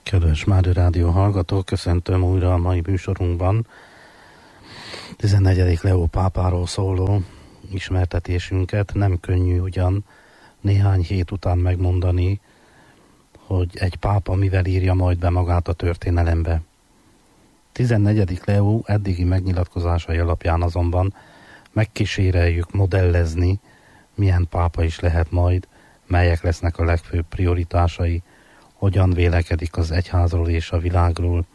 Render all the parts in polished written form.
Kedves Mária Rádió hallgatók, köszöntöm újra a mai műsorunkban 14. Leó pápáról szóló ismertetésünket. Nem könnyű ugyan néhány hét után megmondani, hogy egy pápa mivel írja majd be magát a történelembe. 14. Leó eddigi megnyilatkozásai alapján azonban megkíséreljük modellezni, milyen pápa is lehet majd, melyek lesznek a legfőbb prioritásai, hogyan vélekedik az egyházról és a világról,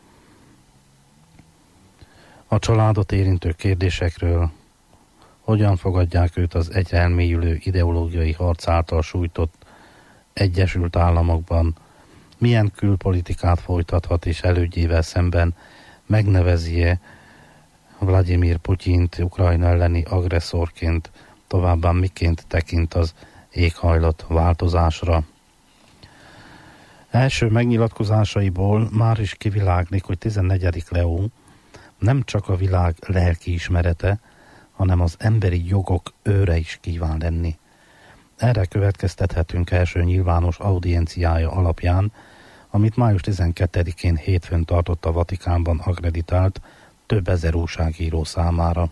a családot érintő kérdésekről, hogyan fogadják őt az egyre elmélyülő ideológiai harc által sújtott Egyesült Államokban, milyen külpolitikát folytathat és elődjével szemben megnevezi-e Vladimir Putyint Ukrajna elleni agresszorként, továbbá miként tekint az éghajlat változásra. Első megnyilatkozásaiból már is kiviláglik, hogy 14. Leó nem csak a világ lelkiismerete, hanem az emberi jogok őre is kíván lenni. Erre következtethetünk első nyilvános audienciája alapján, amit május 12-én hétfőn tartott a Vatikánban akkreditált több ezer újságíró számára.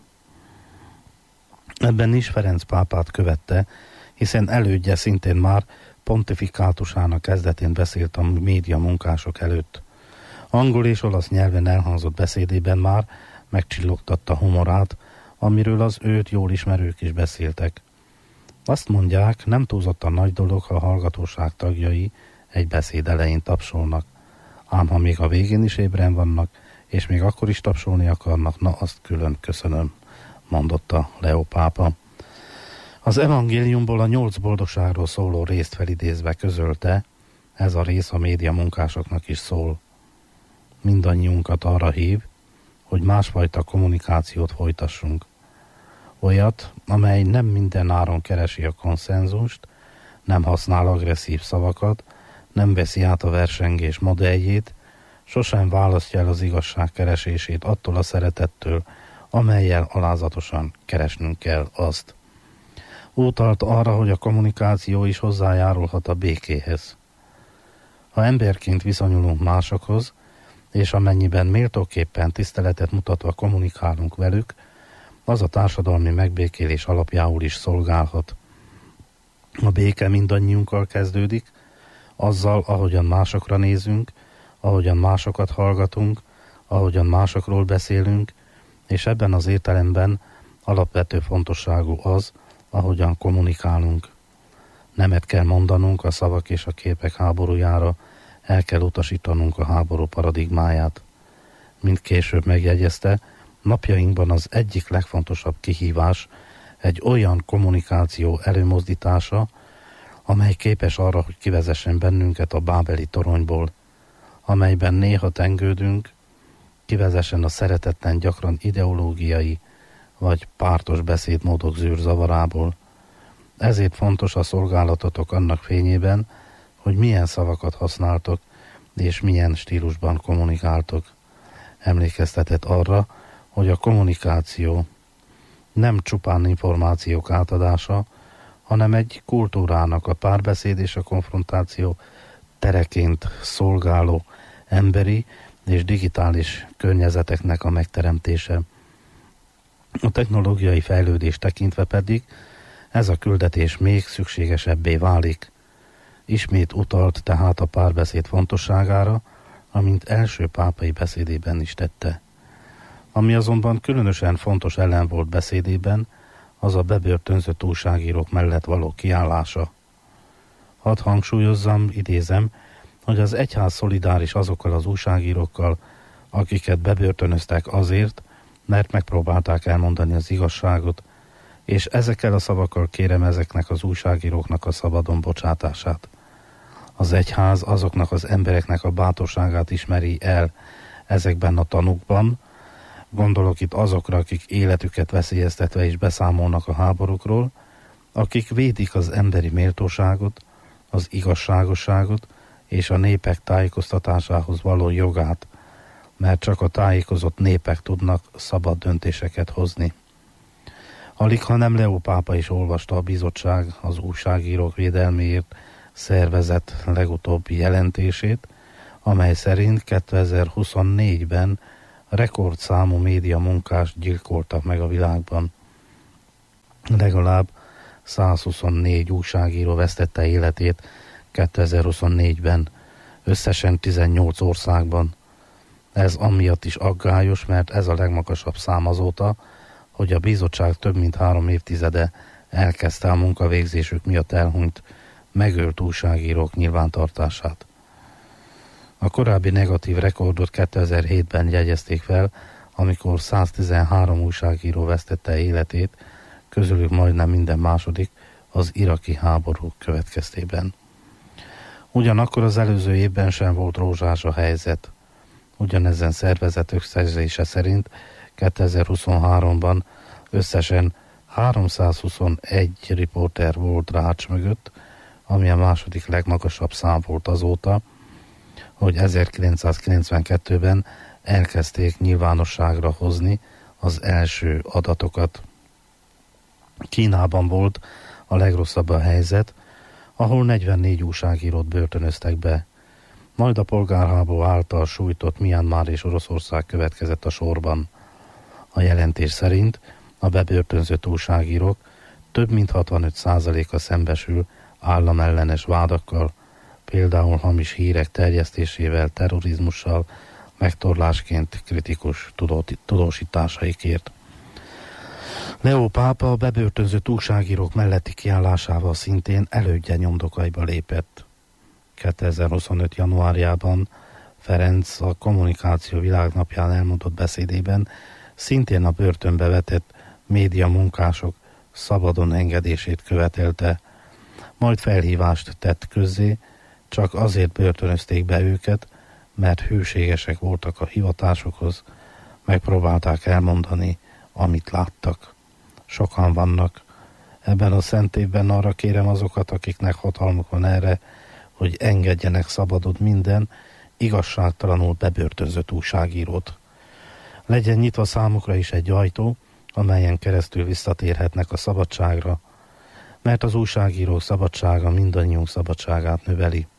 Ebben is Ferenc pápát követte, hiszen elődje szintén már pontifikátusának kezdetén beszélt a média munkások előtt. Angol és olasz nyelven elhangzott beszédében már megcsillogtatta humorát, amiről az őt jól ismerők is beszéltek. Azt mondják, nem túlzottan nagy dolog, ha a hallgatóság tagjai egy beszéd elején tapsolnak. Ám ha még a végén is ébren vannak, és még akkor is tapsolni akarnak, na azt külön köszönöm, mondotta Leó pápa. Az evangéliumból a 8 boldogságról szóló részt felidézve közölte, ez a rész a média munkásoknak is szól. Mindannyiunkat arra hív, hogy másfajta kommunikációt folytassunk. Olyat, amely nem minden áron keresi a konszenzust, nem használ agresszív szavakat, nem veszi át a versengés modelljét, sosem választja el az igazság keresését attól a szeretettől, amellyel alázatosan keresnünk kell azt. Utalt arra, hogy a kommunikáció is hozzájárulhat a békéhez. Ha emberként viszonyulunk másokhoz, és amennyiben méltóképpen tiszteletet mutatva kommunikálunk velük, az a társadalmi megbékélés alapjául is szolgálhat. A béke mindannyiunkkal kezdődik, azzal, ahogyan másokra nézünk, ahogyan másokat hallgatunk, ahogyan másokról beszélünk, és ebben az értelemben alapvető fontosságú az, ahogyan kommunikálunk. Nemet kell mondanunk a szavak és a képek háborújára, el kell utasítanunk a háború paradigmáját. Mint később megjegyezte, napjainkban az egyik legfontosabb kihívás egy olyan kommunikáció előmozdítása, amely képes arra, hogy kivezessen bennünket a bábeli toronyból, amelyben néha tengődünk, kivezessen a szeretetlen gyakran ideológiai vagy pártos beszédmódok zűrzavarából. Ezért fontos a szolgálatotok annak fényében, hogy milyen szavakat használtok, és milyen stílusban kommunikáltok. Emlékeztetett arra, hogy a kommunikáció nem csupán információk átadása, hanem egy kultúrának a párbeszéd és a konfrontáció tereként szolgáló emberi és digitális környezeteknek a megteremtése. A technológiai fejlődés tekintve pedig ez a küldetés még szükségesebbé válik. Ismét utalt tehát a párbeszéd fontosságára, amint első pápai beszédében is tette. Ami azonban különösen fontos ellen volt beszédében, az a bebörtönzött újságírók mellett való kiállása. Hadd hangsúlyozzam, idézem, hogy az egyház szolidáris azokkal az újságírókkal, akiket bebörtönöztek azért, mert megpróbálták elmondani az igazságot, és ezekkel a szavakkal kérem ezeknek az újságíróknak a szabadon bocsátását. Az egyház azoknak az embereknek a bátorságát ismeri el ezekben a tanúkban, gondolok itt azokra, akik életüket veszélyeztetve is beszámolnak a háborúkról, akik védik az emberi méltóságot, az igazságosságot és a népek tájékoztatásához való jogát, mert csak a tájékozott népek tudnak szabad döntéseket hozni. Aligha nem Leó pápa is olvasta a bizottság az újságírók védelméért szervezett legutóbbi jelentését, amely szerint 2024-ben rekordszámú média munkást gyilkoltak meg a világban. Legalább 124 újságíró vesztette életét 2024-ben, összesen 18 országban. Ez amiatt is aggályos, mert ez a legmagasabb szám azóta, hogy a bizottság több mint 3 évtizede elkezdte a munkavégzésük miatt elhunyt, megölt újságírók nyilvántartását. A korábbi negatív rekordot 2007-ben jegyezték fel, amikor 113 újságíró vesztette életét, közülük majdnem minden második az iraki háború következtében. Ugyanakkor az előző évben sem volt rózsás a helyzet. Ugyanezen szervezet összegzése szerint 2023-ban összesen 321 riporter volt rács mögött, ami a második legmagasabb szám volt azóta, hogy 1992-ben elkezdték nyilvánosságra hozni az első adatokat. Kínában volt a legrosszabb a helyzet, ahol 44 újságírót börtönöztek be. Majd a polgárháború által sújtott Myanmar és Oroszország következett a sorban. A jelentés szerint a bebörtönzött újságírók több mint 65%-a szembesül államellenes vádakkal, például hamis hírek terjesztésével, terrorizmussal, megtorlásként kritikus tudósításaikért. Leó pápa a bebörtönzött újságírók melletti kiállásával szintén elődje nyomdokaiba lépett. 2025. januárjában Ferenc a Kommunikáció Világnapján elmondott beszédében szintén a börtönbe vetett média munkások szabadon engedését követelte, majd felhívást tett közzé, csak azért börtönözték be őket, mert hűségesek voltak a hivatásokhoz, megpróbálták elmondani, amit láttak. Sokan vannak. Ebben a szent évben arra kérem azokat, akiknek hatalmuk van erre, hogy engedjenek szabadon minden igazságtalanul bebörtönzött újságírót. Legyen nyitva számukra is egy ajtó, amelyen keresztül visszatérhetnek a szabadságra, mert az újságírók szabadsága mindannyiunk szabadságát növeli.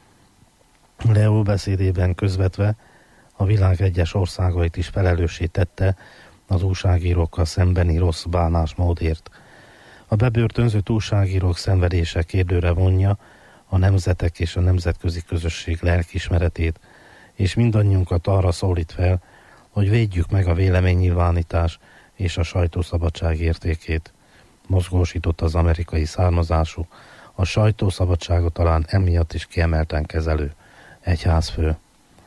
Leó beszédében közvetve a világ egyes országait is felelőssé tette az újságírókkal szembeni rossz bánásmódért. A bebörtönzött újságírók szenvedése kérdőre vonja a nemzetek és a nemzetközi közösség lelkiismeretét, és mindannyiunkat arra szólít fel, hogy védjük meg a véleménynyilvánítás és a sajtószabadság értékét. Mozgósított az amerikai származású, a sajtószabadságot talán emiatt is kiemelten kezelő egyházfő.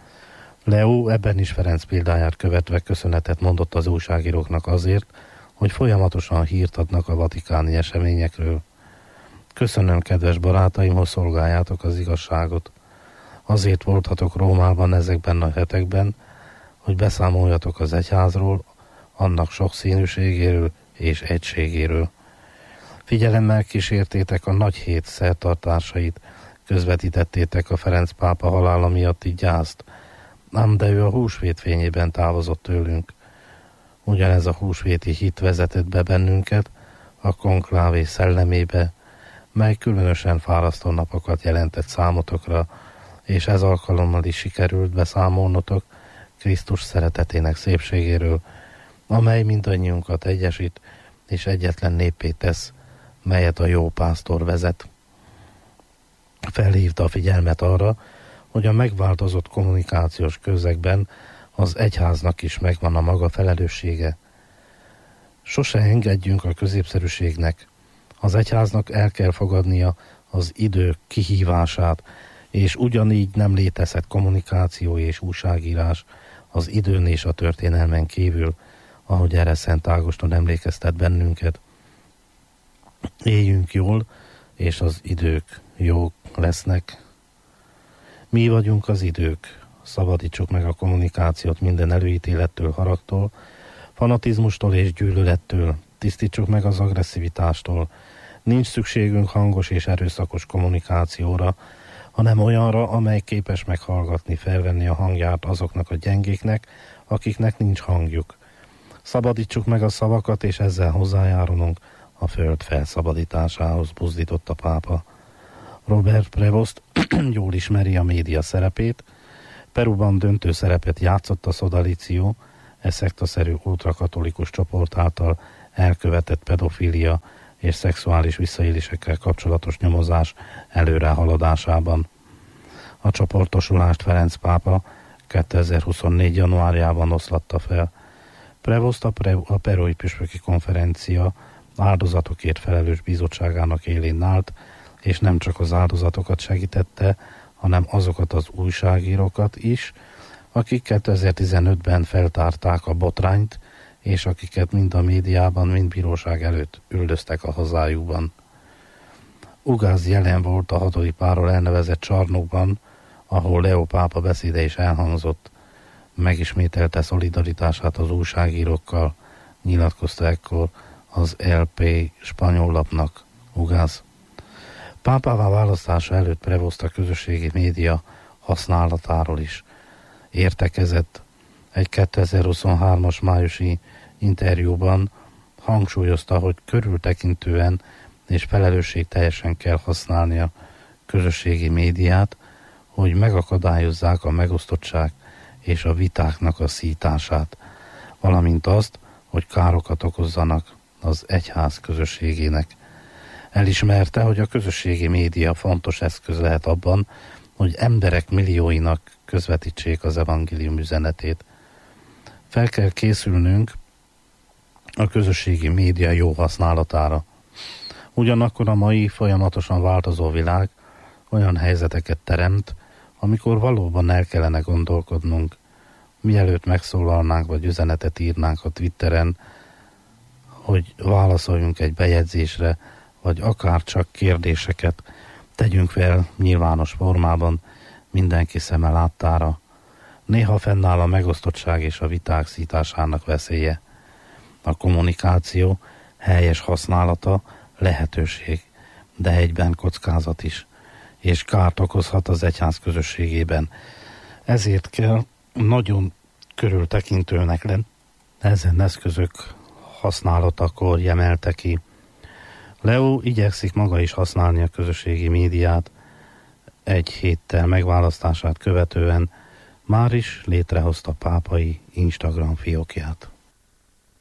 Leó ebben is Ferenc példáját követve köszönetet mondott az újságíróknak azért, hogy folyamatosan hírt adnak a vatikáni eseményekről. Köszönöm, kedves barátaim, hogy szolgáljátok az igazságot. Azért voltatok Rómában ezekben a hetekben, hogy beszámoljatok az egyházról, annak sokszínűségéről és egységéről. Figyelemmel kísértétek a nagy hét szertartásait, közvetítettétek a Ferenc pápa halála miatti gyászt, ám de ő a húsvét fényében távozott tőlünk. Ugyanez a húsvéti hit vezetett be bennünket a konklávé szellemébe, mely különösen fárasztó napokat jelentett számotokra, és ez alkalommal is sikerült beszámolnotok Krisztus szeretetének szépségéről, amely mindannyiunkat egyesít és egyetlen néppé tesz, melyet a jó pásztor vezet. Felhívta a figyelmet arra, hogy a megváltozott kommunikációs közegben az egyháznak is megvan a maga felelőssége. Sose engedjünk a középszerűségnek. Az egyháznak el kell fogadnia az idő kihívását, és ugyanígy nem létezhet kommunikáció és újságírás az időn és a történelmen kívül, ahogy erre Szent Ágoston emlékeztet bennünket. Éljünk jól, és az idők jók lesznek. Mi vagyunk az idők. Szabadítsuk meg a kommunikációt minden előítélettől, haragtól, fanatizmustól és gyűlölettől. Tisztítsuk meg az agresszivitástól. Nincs szükségünk hangos és erőszakos kommunikációra, hanem olyanra, amely képes meghallgatni, felvenni a hangját azoknak a gyengéknek, akiknek nincs hangjuk. Szabadítsuk meg a szavakat, és ezzel hozzájárulunk a föld felszabadításához, buzdított a pápa. Robert Prevost jól ismeri a média szerepét, Peruban döntő szerepet játszott a Sodalicio, szektaszerű ultrakatolikus csoport által elkövetett pedofília és szexuális visszaélésekkel kapcsolatos nyomozás előrehaladásában. A csoportosulást Ferenc pápa 2024. januárjában oszlatta fel. Prevost a Perui Püspöki Konferencia áldozatokért felelős bizottságának élén állt, és nem csak az áldozatokat segítette, hanem azokat az újságírókat is, akik 2015-ben feltárták a botrányt, és akiket mind a médiában, mind bíróság előtt üldöztek a hazájukban. Ugász jelen volt a hadipáról elnevezett csarnokban, ahol Leo pápa beszéde is elhangzott. Megismételte szolidaritását az újságírókkal, nyilatkozta ekkor az LP spanyol lapnak Ugász. Pápává választása előtt Prevost a közösségi média használatáról is értekezett. Egy 2023-as májusi interjúban hangsúlyozta, hogy körültekintően és felelősségteljesen kell használni a közösségi médiát, hogy megakadályozzák a megosztottság és a vitáknak a szítását, valamint azt, hogy károkat okozzanak az egyház közösségének. Elismerte, hogy a közösségi média fontos eszköz lehet abban, hogy emberek millióinak közvetítsék az evangélium üzenetét. Fel kell készülnünk a közösségi média jó használatára. Ugyanakkor a mai folyamatosan változó világ olyan helyzeteket teremt, amikor valóban el kellene gondolkodnunk, mielőtt megszólalnánk vagy üzenetet írnánk a Twitteren, hogy válaszoljunk egy bejegyzésre, vagy akár csak kérdéseket tegyünk fel nyilvános formában mindenki szeme láttára. Néha fennáll a megosztottság és a viták szításának veszélye. A kommunikáció helyes használata lehetőség, de egyben kockázat is, és kárt okozhat az egyház közösségében. Ezért kell nagyon körültekintőnek lenni ezen eszközök használatakor, emelte ki. Leo igyekszik maga is használni a közösségi médiát. Egy héttel megválasztását követően már is létrehozta pápai Instagram fiókját.